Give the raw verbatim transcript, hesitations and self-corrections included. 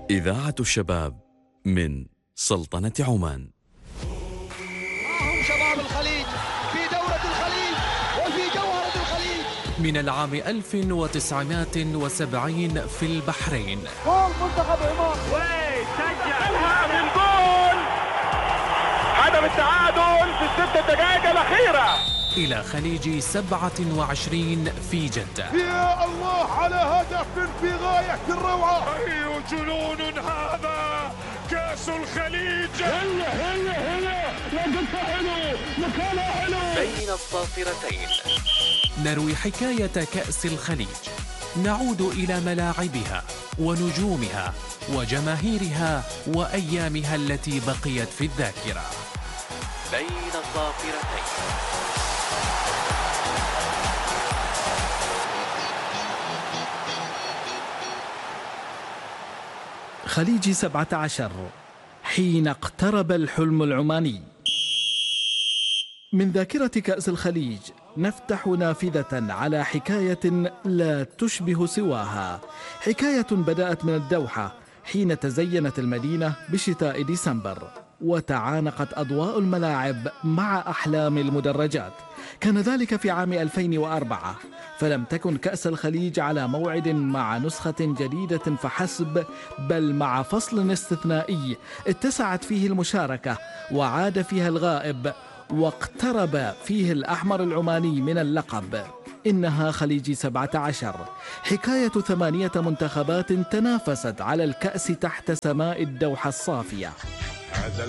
إذاعة الشباب من سلطنة عمان. معهم شباب الخليج في دورة الخليج وفي جوهرة الخليج. من العام ألف وتسعمائة وسبعين في البحرين. جول منتخب عمان. وسجلها من جول هدف التعادل في الست دقائق الأخيرة. إلى خليج سبعة وعشرين في جدة. يا الله على هدف في غاية الروعة. أي جنون هذا، كأس الخليج. هلا هلا هلا وقتها حلو، مكانها حلو. بين الصافرتين نروي حكاية كأس الخليج، نعود إلى ملاعبها ونجومها وجماهيرها وأيامها التي بقيت في الذاكرة. بين الصافرتين. خليج سبعة عشر، حين اقترب الحلم العماني. من ذاكرة كأس الخليج نفتح نافذة على حكاية لا تشبه سواها، حكاية بدأت من الدوحة حين تزينت المدينة بشتاء ديسمبر وتعانقت أضواء الملاعب مع أحلام المدرجات. كان ذلك في عام ألفين وأربعة، فلم تكن كأس الخليج على موعد مع نسخة جديدة فحسب، بل مع فصل استثنائي اتسعت فيه المشاركة وعاد فيها الغائب واقترب فيه الأحمر العماني من اللقب. إنها خليج سبعة عشر، حكاية ثمانية منتخبات تنافست على الكأس تحت سماء الدوحة الصافية.